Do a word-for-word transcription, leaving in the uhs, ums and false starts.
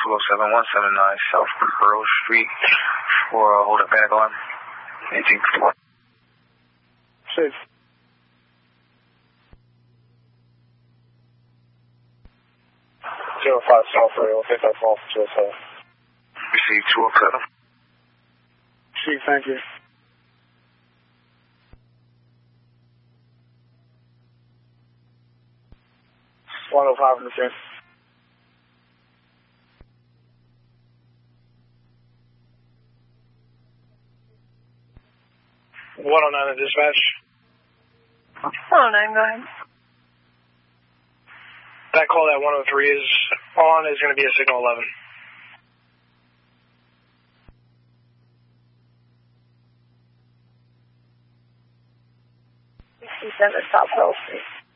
two oh seven, one seven nine South Pearl Street for uh, hold up bag on. eighteen four. Six. Zero five South Rail, take that call for two oh seven. Receive two oh seven. Chief, thank you. one oh five in the ten. one oh nine in dispatch. one oh nine, go ahead. That call that one oh three is on is going to be a signal eleven.